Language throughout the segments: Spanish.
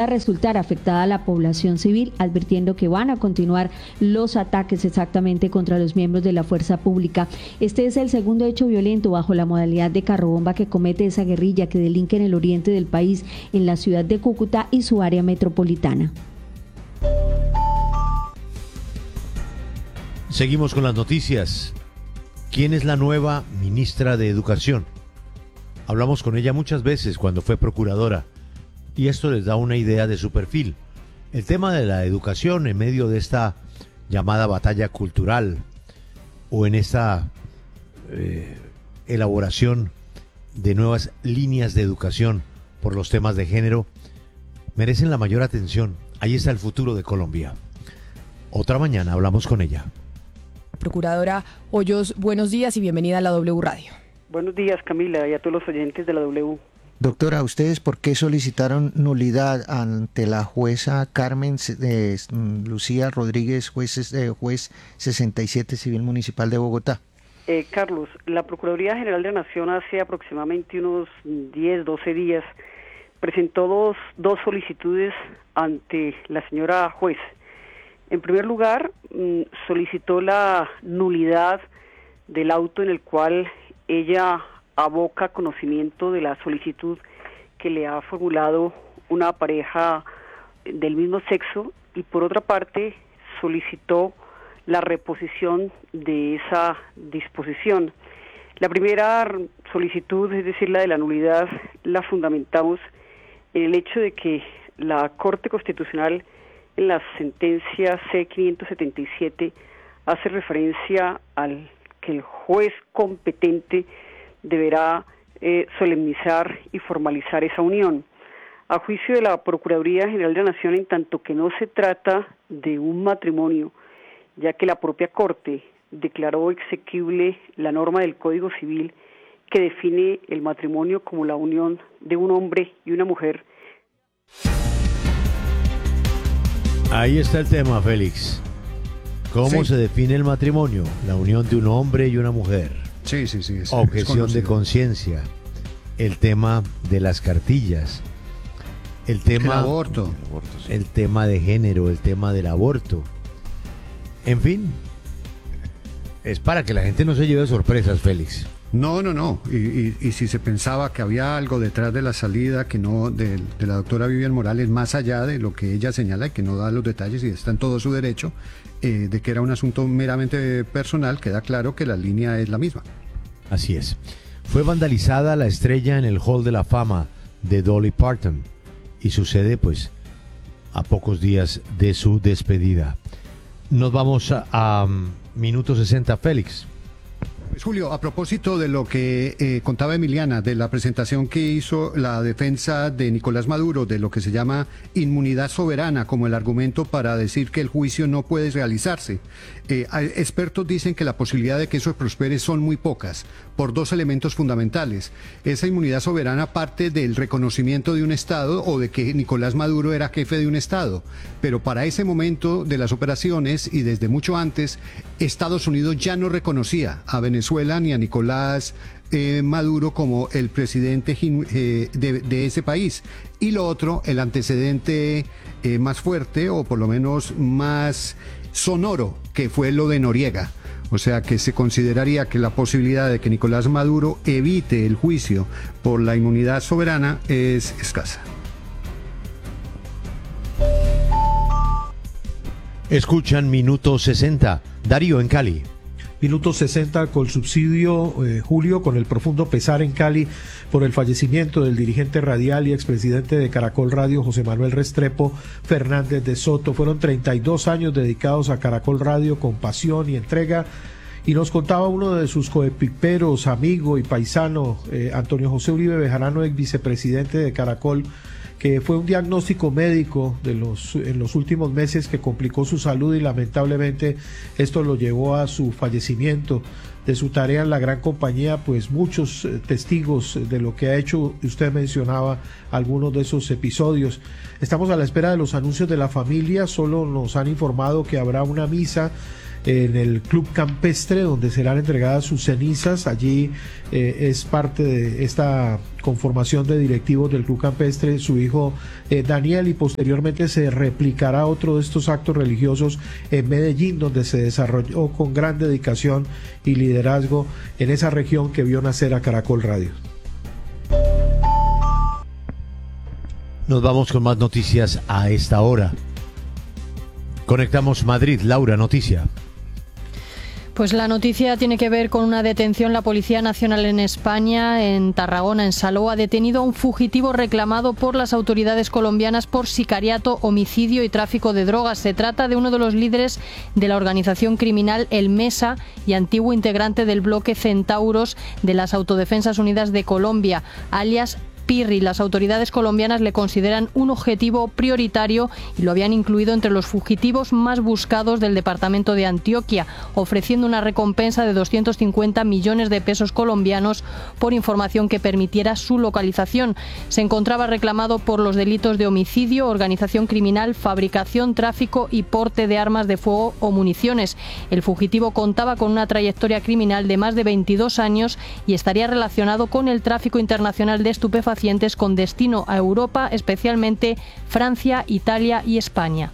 pueda resultar afectada la población civil, advirtiendo que van a continuar los ataques exactamente contra los miembros de la fuerza pública. Este es el segundo hecho violento bajo la modalidad de carrobomba que comete esa guerrilla que delinque en el oriente del país, en la ciudad de Cúcuta y su área metropolitana. Seguimos con las noticias. ¿Quién es la nueva ministra de Educación? Hablamos con ella muchas veces cuando fue procuradora y esto les da una idea de su perfil. El tema de la educación en medio de esta llamada batalla cultural o en esta elaboración de nuevas líneas de educación por los temas de género merecen la mayor atención. Ahí está el futuro de Colombia. Otra mañana hablamos con ella. Procuradora Hoyos, buenos días y bienvenida a la W Radio. Buenos días, Camila, y a todos los oyentes de la W. Doctora, ¿ustedes por qué solicitaron nulidad ante la jueza Carmen Lucía Rodríguez, juez 67 Civil Municipal de Bogotá? Carlos, la Procuraduría General de la Nación hace aproximadamente unos 10, 12 días presentó dos solicitudes ante la señora juez. En primer lugar, solicitó la nulidad del auto en el cual ella aboca conocimiento de la solicitud que le ha formulado una pareja del mismo sexo, y por otra parte solicitó la reposición de esa disposición. La primera solicitud, es decir, la de la nulidad, la fundamentamos en el hecho de que la Corte Constitucional en la sentencia C-577 hace referencia al que el juez competente deberá solemnizar y formalizar esa unión. A juicio de la Procuraduría General de la Nación, en tanto que no se trata de un matrimonio, ya que la propia Corte declaró exequible la norma del Código Civil que define el matrimonio como la unión de un hombre y una mujer. Ahí está el tema, Félix. ¿Cómo se define el matrimonio? La unión de un hombre y una mujer. Sí. Objeción de conciencia. El tema de las cartillas. El tema el aborto. El tema de género, el tema del aborto. En fin, es para que la gente no se lleve sorpresas, Félix. No. Y si se pensaba que había algo detrás de la salida que no de la doctora Vivian Morales, más allá de lo que ella señala y que no da los detalles y está en todo su derecho, de que era un asunto meramente personal, queda claro que la línea es la misma. Así es. Fue vandalizada la estrella en el Hall de la Fama de Dolly Parton y sucede pues a pocos días de su despedida. Nos vamos a minuto 60, Félix. Pues Julio, a propósito de lo que contaba Emiliana, de la presentación que hizo la defensa de Nicolás Maduro, de lo que se llama inmunidad soberana como el argumento para decir que el juicio no puede realizarse, expertos dicen que la posibilidad de que eso prospere son muy pocas, por dos elementos fundamentales. Esa inmunidad soberana parte del reconocimiento de un Estado o de que Nicolás Maduro era jefe de un Estado, pero para ese momento de las operaciones y desde mucho antes, Estados Unidos ya no reconocía a Venezuela ni a Nicolás Maduro como el presidente de ese país. Y lo otro, el antecedente más fuerte o por lo menos más sonoro, que fue lo de Noriega. O sea que se consideraría que la posibilidad de que Nicolás Maduro evite el juicio por la inmunidad soberana es escasa. Escuchan Minuto 60. Darío en Cali. Minuto 60 con subsidio, Julio, con el profundo pesar en Cali por el fallecimiento del dirigente radial y expresidente de Caracol Radio, José Manuel Restrepo Fernández de Soto. Fueron 32 años dedicados a Caracol Radio con pasión y entrega, y nos contaba uno de sus coequiperos, amigo y paisano, Antonio José Uribe Bejarano, ex vicepresidente de Caracol, que fue un diagnóstico médico en los últimos meses que complicó su salud y lamentablemente esto lo llevó a su fallecimiento. De su tarea en la gran compañía, pues muchos testigos de lo que ha hecho. Usted mencionaba algunos de esos episodios. Estamos a la espera de los anuncios de la familia. Solo nos han informado que habrá una misa en el Club Campestre, donde serán entregadas sus cenizas. Allí es parte de esta conformación de directivos del Club Campestre su hijo Daniel, y posteriormente se replicará otro de estos actos religiosos en Medellín, donde se desarrolló con gran dedicación y liderazgo en esa región que vio nacer a Caracol Radio. Nos vamos con más noticias a esta hora. Conectamos Madrid. Laura, noticia. Pues la noticia tiene que ver con una detención. La Policía Nacional en España, en Tarragona, en Salou, ha detenido a un fugitivo reclamado por las autoridades colombianas por sicariato, homicidio y tráfico de drogas. Se trata de uno de los líderes de la organización criminal El Mesa y antiguo integrante del bloque Centauros de las Autodefensas Unidas de Colombia, alias Pirri. Las autoridades colombianas le consideran un objetivo prioritario y lo habían incluido entre los fugitivos más buscados del departamento de Antioquia, ofreciendo una recompensa de 250 millones de pesos colombianos por información que permitiera su localización. Se encontraba reclamado por los delitos de homicidio, organización criminal, fabricación, tráfico y porte de armas de fuego o municiones. El fugitivo contaba con una trayectoria criminal de más de 22 años y estaría relacionado con el tráfico internacional de estupefacientes con destino a Europa, especialmente Francia, Italia y España.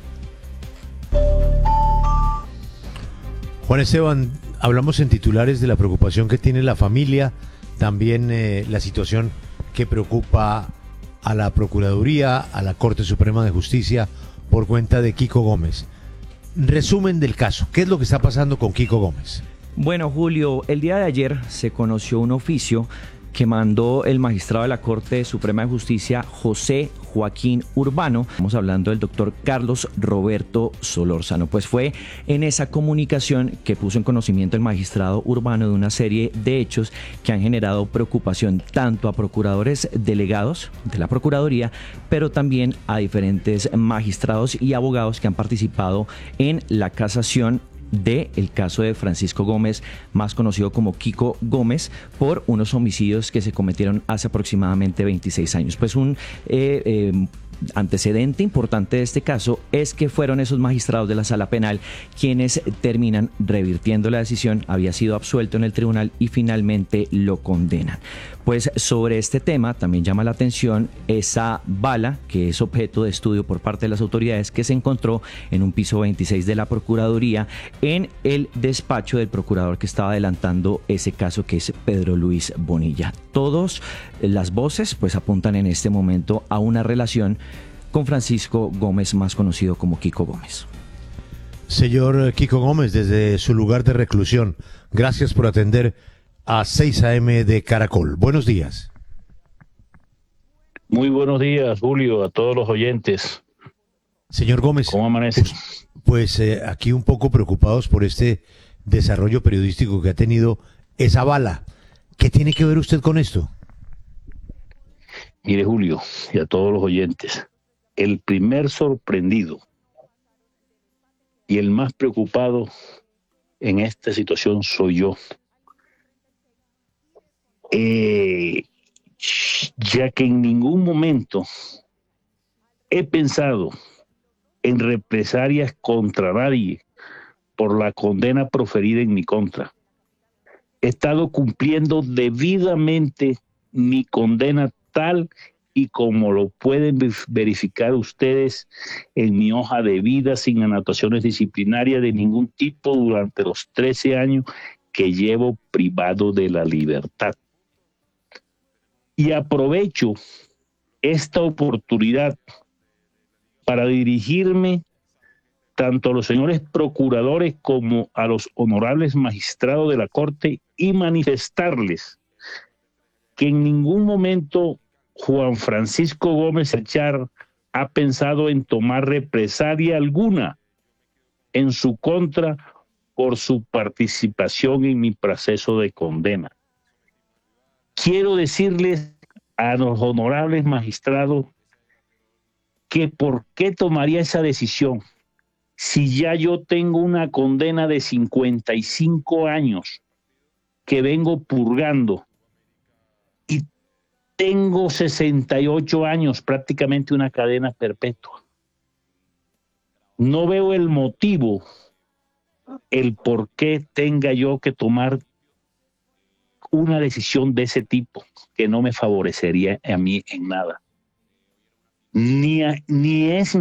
Juan Esteban, hablamos en titulares de la preocupación que tiene la familia, también la situación que preocupa a la Procuraduría, a la Corte Suprema de Justicia por cuenta de Kiko Gómez. Resumen del caso, ¿qué es lo que está pasando con Kiko Gómez? Bueno, Julio, el día de ayer se conoció un oficio que mandó el magistrado de la Corte Suprema de Justicia, José Joaquín Urbano. Estamos hablando del doctor Carlos Roberto Solórzano. Pues fue en esa comunicación que puso en conocimiento el magistrado Urbano de una serie de hechos que han generado preocupación tanto a procuradores delegados de la Procuraduría, pero también a diferentes magistrados y abogados que han participado en la casación del caso de Francisco Gómez, más conocido como Kiko Gómez, por unos homicidios que se cometieron hace aproximadamente 26 años. Pues un antecedente importante de este caso es que fueron esos magistrados de la Sala Penal quienes terminan revirtiendo la decisión. Había sido absuelto en el tribunal y finalmente lo condenan. Pues sobre este tema también llama la atención esa bala que es objeto de estudio por parte de las autoridades, que se encontró en un piso 26 de la Procuraduría en el despacho del procurador que estaba adelantando ese caso, que es Pedro Luis Bonilla. Todas las voces pues apuntan en este momento a una relación con Francisco Gómez, más conocido como Kiko Gómez. Señor Kiko Gómez, desde su lugar de reclusión, gracias por atender a 6 AM de Caracol. Buenos días. Muy buenos días, Julio, a todos los oyentes. Señor Gómez, ¿cómo amanece? Pues aquí un poco preocupados por este desarrollo periodístico que ha tenido esa bala. ¿Qué tiene que ver usted con esto? Mire, Julio, y a todos los oyentes, el primer sorprendido y el más preocupado en esta situación soy yo. Ya que en ningún momento he pensado en represalias contra nadie por la condena proferida en mi contra. He estado cumpliendo debidamente mi condena tal y como lo pueden verificar ustedes en mi hoja de vida, sin anotaciones disciplinarias de ningún tipo durante los 13 años que llevo privado de la libertad. Y aprovecho esta oportunidad para dirigirme tanto a los señores procuradores como a los honorables magistrados de la Corte y manifestarles que en ningún momento Juan Francisco Gómez Echar ha pensado en tomar represalia alguna en su contra por su participación en mi proceso de condena. Quiero decirles a los honorables magistrados que por qué tomaría esa decisión si ya yo tengo una condena de 55 años que vengo purgando y tengo 68 años, prácticamente una cadena perpetua. No veo el motivo el por qué tenga yo que tomar una decisión de ese tipo que no me favorecería a mí en nada. Ni es